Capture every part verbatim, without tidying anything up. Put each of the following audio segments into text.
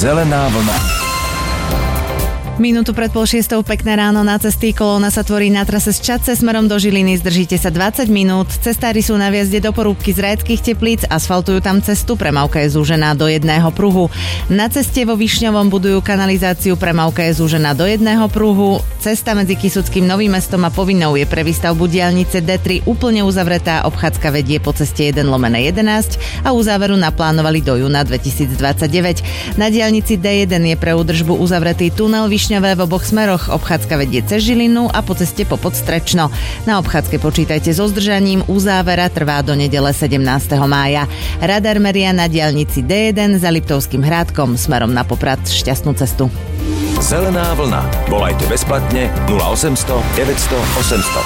Zelená vlna. Minútu pred pol šiestou, pekné ráno na cesty. Kolóna sa tvorí na trase z Čadce smerom do Žiliny. Zdržíte sa dvadsať minút. Cestári sú na viazde do Porúbky z Rajeckých Teplíc. Asfaltujú tam cestu. Premávka je zúžená do jedného pruhu. Na ceste vo Višňovom budujú kanalizáciu. Premávka je zúžená do jedného pruhu. Cesta medzi Kysuckým Novým Mestom a Povinnou je pre výstavbu diaľnice dé tri úplne uzavretá. Obchádzka vedie po ceste jeden lomeno jedenásť a uzáveru naplánovali do júna dvetisícdvadsaťdeväť. Na diaľnici dé jeden je pre údržbu uzavretý tunel Višňové v oboch smeroch. Obchádzka vedie cez Žilinu a po ceste po Podstrečno. Na obchádzke počítajte so zdržaním. Uzávera trvá do nedele sedemnásteho mája. Radar meria na diaľnici dé jeden za Liptovským Hrádkom smerom na Poprad. Šťastnú cestu. Zelená vlna. Volajte bezplatne nula osemsto deväťsto osemsto.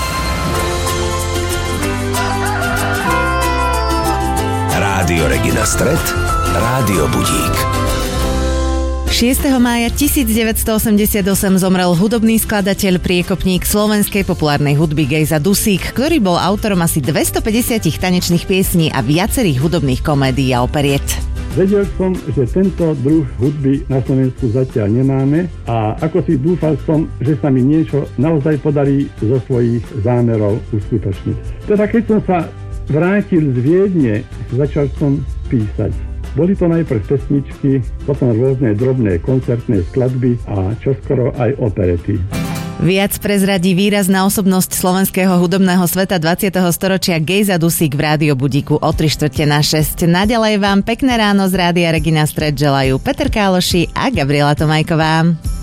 Rádio Regina Stred, Rádio Budík. šiesteho mája tisícdeväťstoosemdesiatosem zomrel hudobný skladateľ, priekopník slovenskej populárnej hudby Gejza Dusík, ktorý bol autorom asi dvestopäťdesiat tanečných piesní a viacerých hudobných komédií a operiet. Vedel som, že tento druh hudby na Slovensku zatiaľ nemáme a ako si dúfal som, že sa mi niečo naozaj podarí zo svojich zámerov uskutočniť. Teda keď som sa vrátil z Viedne, začal som písať. Boli to najprv pesničky, potom rôzne drobné koncertné skladby a čoskoro aj operety. Viac prezradí výrazná osobnosť slovenského hudobného sveta dvadsiateho storočia Gejza Dusík v Rádio Budíku o tri štvrte na šesť. Naďalej vám pekné ráno z Rádia Regina Stred želajú Peter Káloši a Gabriela Tomajková.